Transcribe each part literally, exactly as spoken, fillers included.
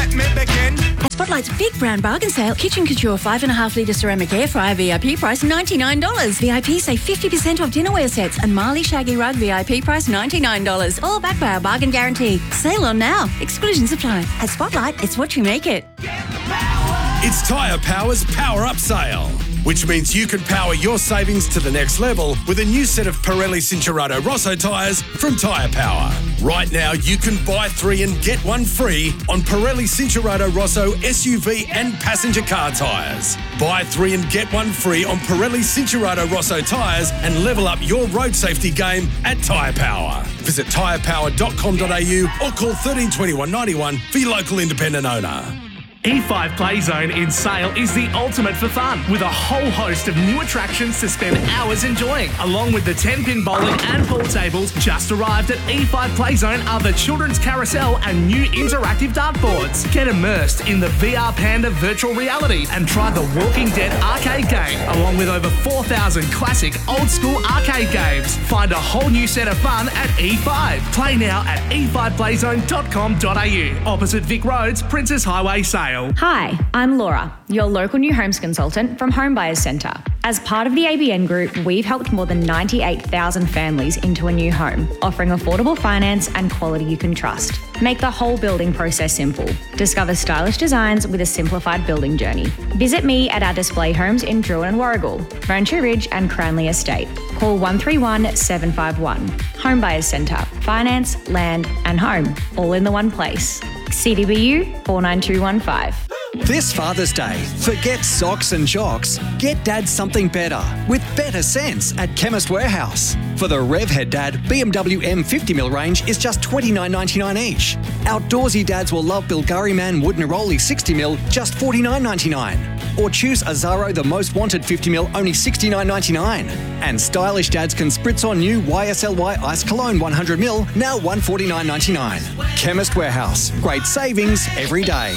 let me begin. Spotlight's big brand bargain sale. Kitchen Couture five and a half litre ceramic air fryer V I P price ninety-nine dollars. V I P save fifty percent off dinnerware sets and Marley Shaggy Rug V I P price ninety-nine dollars. All backed by our bargain guarantee. Sale on now. Exclusions apply. At Spotlight, it's what you make it. It's Tyre Power's Power Up Sale, which means you can power your savings to the next level with a new set of Pirelli Cincherato Rosso tyres from Tyre Power. Right now, you can buy three and get one free on Pirelli Cincherato Rosso S U V and passenger car tyres. Buy three and get one free on Pirelli Cincherato Rosso tyres and level up your road safety game at Tyre Power. Visit tyre power dot com dot a u or call thirteen twenty-one ninety-one for your local independent owner. E five Play Zone in Sale is the ultimate for fun, with a whole host of new attractions to spend hours enjoying. Along with the ten-pin bowling and pool tables, just arrived at E five Play Zone are the children's carousel and new interactive dartboards. Get immersed in the V R Panda virtual reality and try the Walking Dead arcade game, along with over four thousand classic old-school arcade games. Find a whole new set of fun at E five. Play now at e five play zone dot com dot a u, opposite Vic Road's Princess Highway Sale. Hi, I'm Laura, your local new homes consultant from Home Buyers Centre. As part of the A B N Group, we've helped more than ninety-eight thousand families into a new home, offering affordable finance and quality you can trust. Make the whole building process simple. Discover stylish designs with a simplified building journey. Visit me at our display homes in Druin and Warragul, Rancho Ridge and Cranley Estate. Call one three one seven five one. Home Buyers Centre. Finance, land and home, all in the one place. C D B U four nine two one five. This Father's Day, forget socks and jocks. Get Dad something better with better sense at Chemist Warehouse. For the Revhead Dad, B M W M fifty mil range is just twenty-nine ninety-nine each. Outdoorsy dads will love Bulgari Man Wood Neroli sixty mil, just forty-nine ninety-nine. Or choose Azaro The Most Wanted fifty mil, only sixty-nine ninety-nine. And stylish dads can spritz on new Y S L Y Ice Cologne one hundred mil, now one forty-nine ninety-nine. Chemist Warehouse, great savings every day.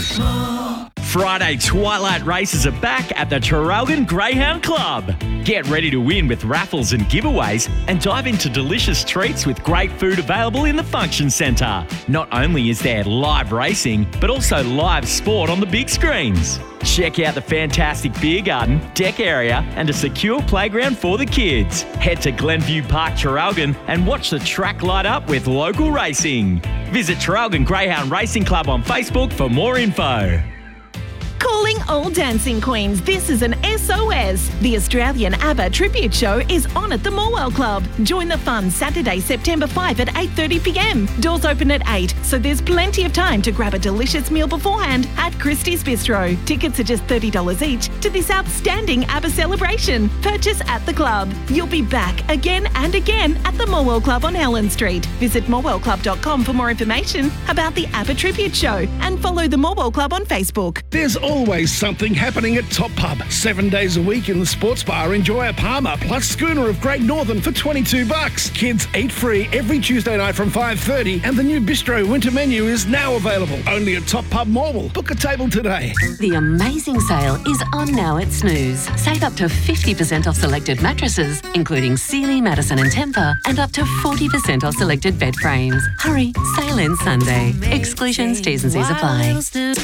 Friday Twilight races are back at the Traralgon Greyhound Club. Get ready to win with raffles and giveaways and dive into delicious treats with great food available in the function centre. Not only is there live racing, but also live sport on the big screens. Check out the fantastic beer garden, deck area and a secure playground for the kids. Head to Glenview Park Traralgon and watch the track light up with local racing. Visit Traralgon Greyhound Racing Club on Facebook for more info. Calling all dancing queens, this is an S O S. The Australian ABBA Tribute Show is on at the Morwell Club. Join the fun Saturday, September fifth at eight thirty p m. Doors open at eight, so there's plenty of time to grab a delicious meal beforehand at Christie's Bistro. Tickets are just thirty dollars each to this outstanding ABBA celebration. Purchase at the club. You'll be back again and again at the Morwell Club on Helen Street. Visit morwell club dot com for more information about the ABBA Tribute Show and follow the Morwell Club on Facebook. There's always something happening at Top Pub. Seven days a week in the sports bar, enjoy a Palmer plus schooner of Great Northern for twenty-two bucks. Kids eat free every Tuesday night from five thirty, and the new bistro winter menu is now available. Only at Top Pub Morwell. Book a table today. The amazing sale is on now at Snooze. Save up to fifty percent off selected mattresses, including Sealy, Madison and Tempur, and up to forty percent off selected bed frames. Hurry, sale ends Sunday. Exclusions, T's and C's apply.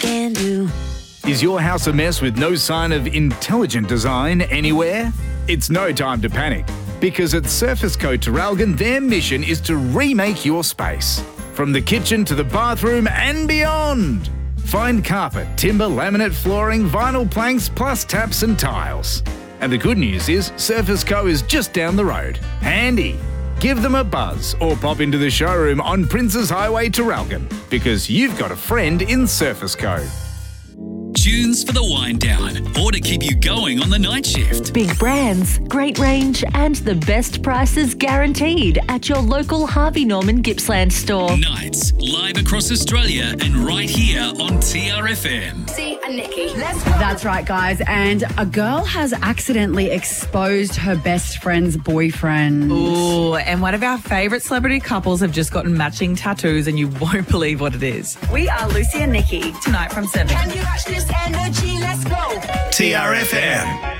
Is your house a mess with no sign of intelligent design anywhere? It's no time to panic, because at Surface Co Traralgon, their mission is to remake your space, from the kitchen to the bathroom and beyond. Find carpet, timber, laminate flooring, vinyl planks, plus taps and tiles. And the good news is Surface Co is just down the road. Handy. Give them a buzz or pop into the showroom on Princes Highway Traralgon, because you've got a friend in Surface Co. Tunes for the wind down, or to keep you going on the night shift. Big brands, great range, and the best prices guaranteed at your local Harvey Norman Gippsland store. Nights, live across Australia and right here on T R F M. See and Nikki, let's go. That's right, guys. And a girl has accidentally exposed her best friend's boyfriend. Ooh, and one of our favourite celebrity couples have just gotten matching tattoos, and you won't believe what it is. We are Lucy and Nikki. Tonight from seven. Can you match this energy? Let's go. T R F M.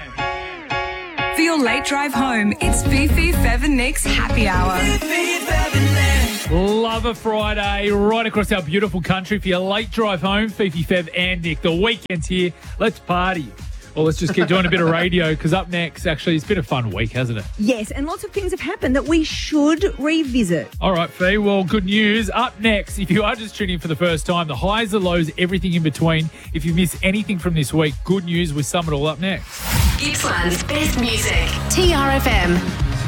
For your late drive home, it's Fifi, Fev and Nick's Happy Hour. Fifi, Fev and Nick. Love a Friday right across our beautiful country for your late drive home. Fifi, Feb and Nick. The weekend's here. Let's party. Well, let's just keep doing a bit of radio because up next, actually, it's been a fun week, hasn't it? Yes, and lots of things have happened that we should revisit. All right, Fee. Well, good news. Up next, if you are just tuning in for the first time, the highs, the lows, everything in between. If you miss anything from this week, good news. We sum it all up next. Gippsland's best music. T R F M.